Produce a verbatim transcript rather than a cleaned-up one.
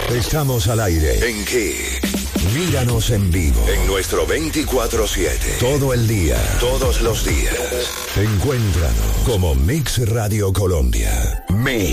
Estamos al aire. ¿En qué? Míranos en vivo. En nuestro veinticuatro siete. Todo el día. Todos los días. Encuéntranos como Mix Radio Colombia. Mix.